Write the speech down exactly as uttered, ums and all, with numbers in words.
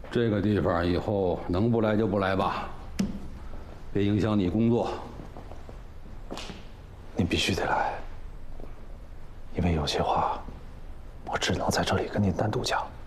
这个地方以后能不来就不来吧，别影响你工作。 您必须得来，因为有些话我只能在这里跟您单独讲。